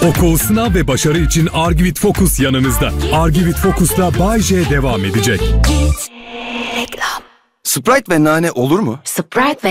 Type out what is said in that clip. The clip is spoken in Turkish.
Okul, sınav ve başarı için Argivit Focus yanınızda. Argivit Focus'la Bay J devam edecek. Reklam. Sprite ve nane olur mu? Sprite ve